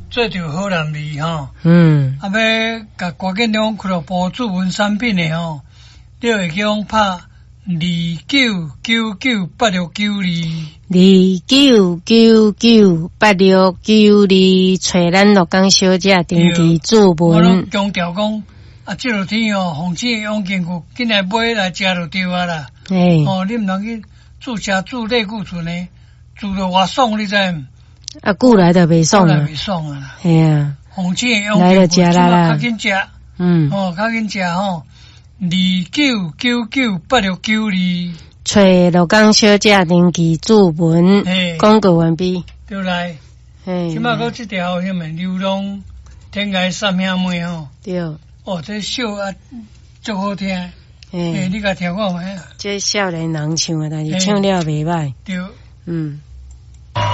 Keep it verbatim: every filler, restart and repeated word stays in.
做着好男儿吼。 嗯， 啊，要甲关键两俱乐部驻文产品的吼，你会用拍二九九九八六九二。 二九九九八六九二，找咱乐江小姐登记注我拢文。 强调讲，啊，这落天哦，防止用进去，紧来买来食就对啊啦。 诶， 哦，你毋通去注车注类固醇的，注到偌爽，你知毋？ 啊，久来就袂爽啊久来袂。爽啊啦。 系啊， 防止用来就进去， 食啦啦较紧食。 嗯， 哦，较紧食吼。二九九九八六九二。 找乐江小姐登记注文嘿。 广告完毕。 对来。 嘿， 即摆搁即条什么流浪天涯三兄妹吼。 对。 哦，这秀啊，足好听。 嘿， 诶，你甲听看觅啊？ 这少年人唱的，但是唱了袂歹。 对。 嗯。